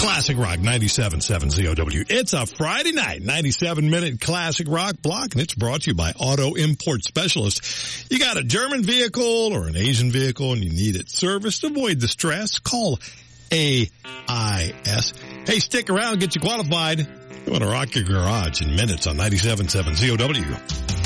Classic Rock 97.7 ZOW. It's a Friday night, 97-minute Classic Rock block, and it's brought to you by Auto Import Specialist. You got a German vehicle or an Asian vehicle and you need it serviced. Avoid the stress. Call AIS. Hey, stick around, get you qualified. We want to rock your garage in minutes on 97.7 ZOW.